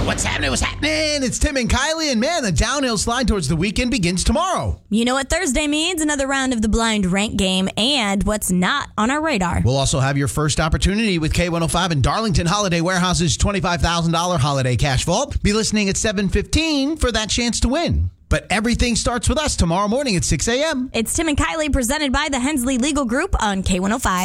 What's happening? What's happening? It's Tim and Kylie, and man, the downhill slide towards the weekend begins tomorrow. You know what Thursday means? Another round of the blind rank game and what's not on our radar. We'll also have your first opportunity with K105 and Darlington Holiday Warehouse's $25,000 holiday cash vault. Be listening at 7:15 for that chance to win. But everything starts with us tomorrow morning at 6 a.m. It's Tim and Kylie presented by the Hensley Legal Group on K105.